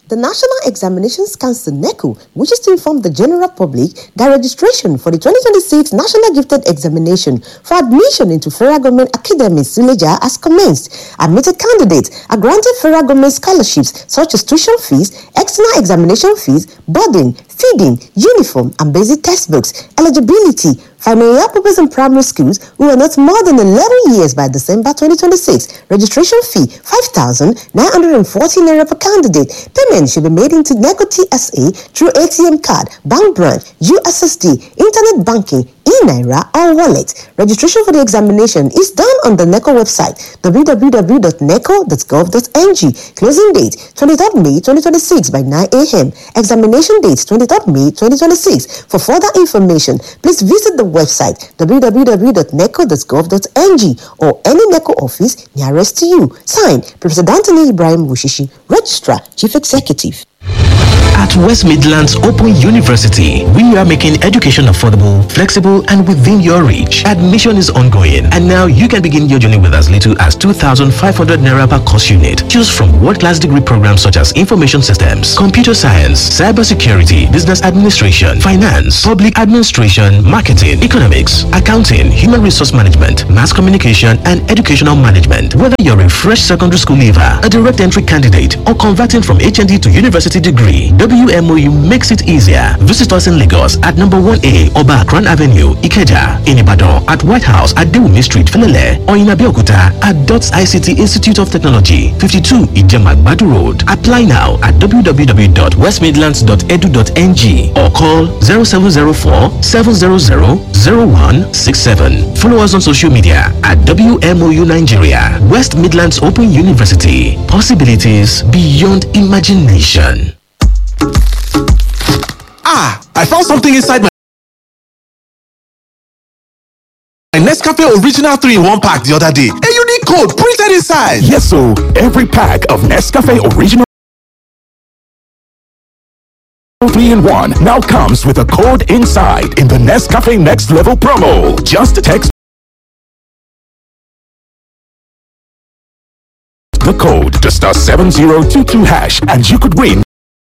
The National Examinations Council (NECO) wishes to inform the general public that registration for the 2026 National Gifted Examination for admission into Federal Government Academy Suleja has commenced. Admitted candidates are granted Federal Government scholarships such as tuition fees, external examination fees, boarding, feeding, uniform, and basic textbooks. Eligibility: final year pupils in primary schools who are not more than 11 years by December 2026. Registration fee 5,940 naira per candidate. Payment should be made into NECO TSA through ATM card, bank branch, USSD, internet banking, e-Naira or wallet. Registration for the examination is done on the NECO website www.neco.gov.ng. Closing date 23rd May 2026 by 9 a.m. Examination date 23rd May 2026. For further information, please visit the website www.neco.gov.ng or any NECO office nearest to you. Signed, Professor Dantani Ibrahim Wushishi, Registrar, Chief Executive. At West Midlands Open University, we are making education affordable, flexible, and within your reach. Admission is ongoing, and now you can begin your journey with as little as 2,500 naira per course unit. Choose from world-class degree programs such as information systems, computer science, cybersecurity, business administration, finance, public administration, marketing, economics, accounting, human resource management, mass communication, and educational management. Whether you're a fresh secondary school leaver, a direct entry candidate, or converting from HND to university degree, WMOU makes it easier. Visit us in Lagos at number 1A Oba Akran Avenue, Ikeja, in Ibadan at White House at Dewumi Street, Felele, or in Abeokuta at DOTS ICT Institute of Technology, 52 Ijemagbadu Road. Apply now at www.westmidlands.edu.ng or call 0704-700-0167. Follow us on social media at WMOU Nigeria. West Midlands Open University. Possibilities beyond imagination. I found something inside my Nescafe Original 3-in-1 pack the other day. A unique code printed inside. Yes, so every pack of Nescafe Original 3-in-1 now comes with a code inside in the Nescafe Next Level promo. Just text the code to *7022# and you could win